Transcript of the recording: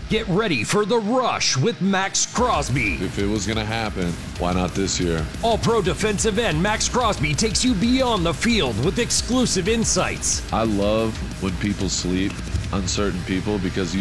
Get ready for the rush with Max Crosby. If it was going to happen, why not this year? All-Pro defensive end Max Crosby takes you beyond the field with exclusive insights. I love when people sleep, uncertain people, because you